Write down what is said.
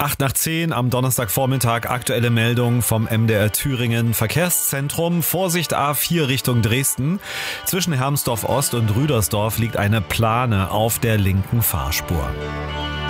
8 nach 10 am Donnerstagvormittag, aktuelle Meldung vom MDR Thüringen Verkehrszentrum. Vorsicht A4 Richtung Dresden. Zwischen Hermsdorf Ost und Rüdersdorf liegt eine Plane auf der linken Fahrspur.